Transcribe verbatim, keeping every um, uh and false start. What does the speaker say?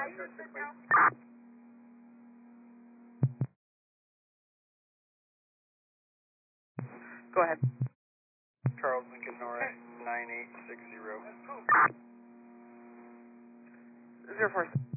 Go ahead. Charles Lincoln Norris, nine eight six zero. Zero four.